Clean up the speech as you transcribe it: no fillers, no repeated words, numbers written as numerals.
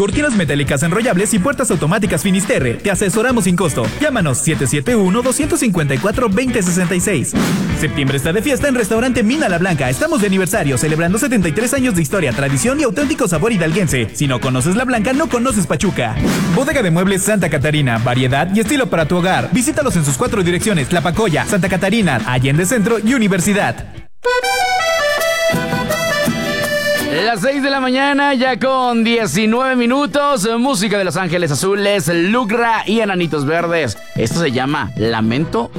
Cortinas metálicas enrollables y puertas automáticas Finisterre. Te asesoramos sin costo. Llámanos 771-254-2066. Septiembre está de fiesta en Restaurante Mina La Blanca. Estamos de aniversario, celebrando 73 años de historia, tradición y auténtico sabor hidalguense. Si no conoces La Blanca, no conoces Pachuca. Bodega de Muebles Santa Catarina. Variedad y estilo para tu hogar. Visítalos en sus 4 direcciones: Tlapacoya, Santa Catarina, Allende Centro y Universidad. Las 6 de la mañana, ya con 19 minutos. Música de Los Ángeles Azules, Lucra y Enanitos Verdes. Esto se llama Lamento